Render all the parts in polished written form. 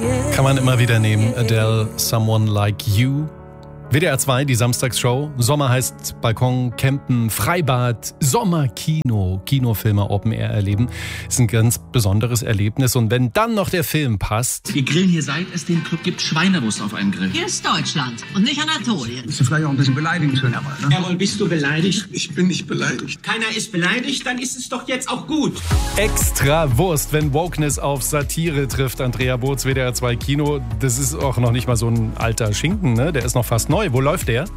Kann man immer wieder nehmen. Adele, Someone Like You. WDR 2, die Samstagsshow. Sommer heißt Balkon, Campen, Freibad, Sommerkino, Kinofilme Open Air erleben. Ist ein ganz besonderes Erlebnis. Und wenn dann noch der Film passt. Wir grillen hier, seit es den Club gibt, Schweinewurst auf einem Grill. Hier ist Deutschland und nicht Anatolien. Das ist vielleicht auch ein bisschen beleidigend für Jawohl, ne? Jawohl, bist du beleidigt? Ich bin nicht beleidigt. Keiner ist beleidigt, dann ist es doch jetzt auch gut. Extra Wurst, wenn Wokeness auf Satire trifft. Andrea Boots, WDR 2 Kino. Das ist auch noch nicht mal so ein alter Schinken, ne? Der ist noch fast neu. Wo läuft der?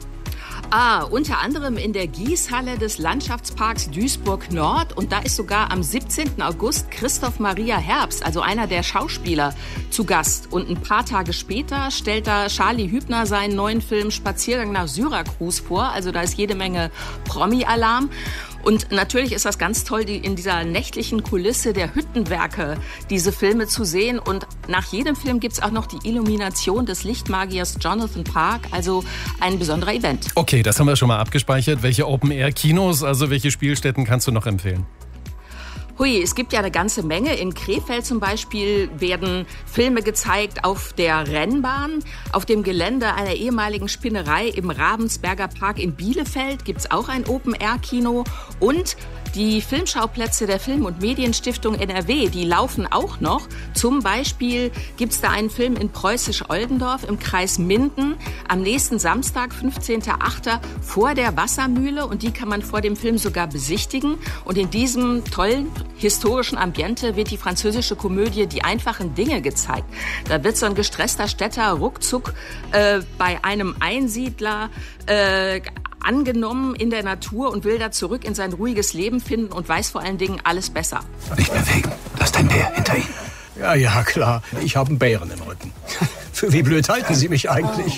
Unter anderem in der Gießhalle des Landschaftsparks Duisburg-Nord. Und da ist sogar am 17. August Christoph Maria Herbst, also einer der Schauspieler, zu Gast. Und ein paar Tage später stellt da Charlie Hübner seinen neuen Film Spaziergang nach Syrakus vor. Also da ist jede Menge Promi-Alarm. Und natürlich ist das ganz toll, in dieser nächtlichen Kulisse der Hüttenwerke diese Filme zu sehen. Und nach jedem Film gibt's auch noch die Illumination des Lichtmagiers Jonathan Park, also ein besonderer Event. Okay, das haben wir schon mal abgespeichert. Welche Open-Air-Kinos, also welche Spielstätten kannst du noch empfehlen? Hui, es gibt ja eine ganze Menge. In Krefeld zum Beispiel werden Filme gezeigt auf der Rennbahn. Auf dem Gelände einer ehemaligen Spinnerei im Ravensberger Park in Bielefeld gibt's auch ein Open-Air-Kino. Und die Filmschauplätze der Film- und Medienstiftung NRW, die laufen auch noch. Zum Beispiel gibt's da einen Film in Preußisch-Oldendorf im Kreis Minden am nächsten Samstag, 15.08. vor der Wassermühle. Und die kann man vor dem Film sogar besichtigen. Und in diesem tollen historischen Ambiente wird die französische Komödie Die einfachen Dinge gezeigt. Da wird so ein gestresster Städter ruckzuck bei einem Einsiedler angenommen in der Natur und will da zurück in sein ruhiges Leben finden und weiß vor allen Dingen alles besser. Nicht bewegen. Da ist ein Bär hinter Ihnen. Ja, klar. Ich habe einen Bären im Rücken. Für wie blöd halten Sie mich eigentlich?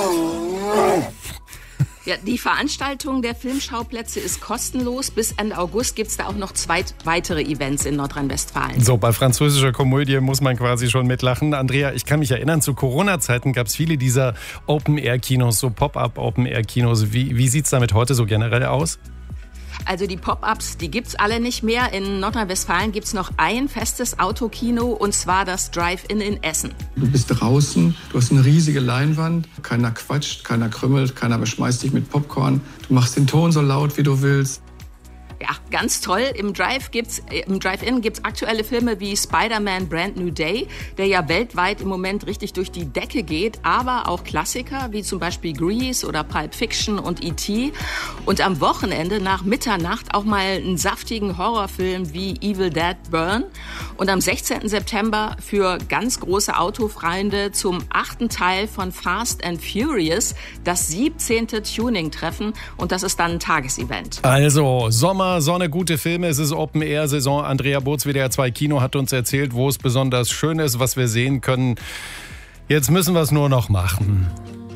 Ja, die Veranstaltung der Filmschauplätze ist kostenlos. Bis Ende August gibt's da auch noch 2 weitere Events in Nordrhein-Westfalen. So, bei französischer Komödie muss man quasi schon mitlachen. Andrea, ich kann mich erinnern, zu Corona-Zeiten gab's viele dieser Open-Air-Kinos, so Pop-up-Open-Air-Kinos. Wie sieht's damit heute so generell aus? Also die Pop-ups, die gibt's alle nicht mehr. In Nordrhein-Westfalen gibt's noch ein festes Autokino, und zwar das Drive-In in Essen. Du bist draußen, du hast eine riesige Leinwand, keiner quatscht, keiner krümmelt, keiner beschmeißt dich mit Popcorn. Du machst den Ton so laut, wie du willst. Ja, ganz toll. Im Drive-In gibt's aktuelle Filme wie Spider-Man Brand New Day, der ja weltweit im Moment richtig durch die Decke geht, aber auch Klassiker wie zum Beispiel Grease oder Pulp Fiction und E.T. Und am Wochenende nach Mitternacht auch mal einen saftigen Horrorfilm wie Evil Dead Burn. Und am 16. September für ganz große Autofreunde zum 8. Teil von Fast and Furious, das 17. Tuning-Treffen. Und das ist dann ein Tagesevent. Also, Sommer, Sonne, gute Filme, es ist Open-Air-Saison. Andrea Boots, WDR 2 Kino, hat uns erzählt, wo es besonders schön ist, was wir sehen können. Jetzt müssen wir es nur noch machen.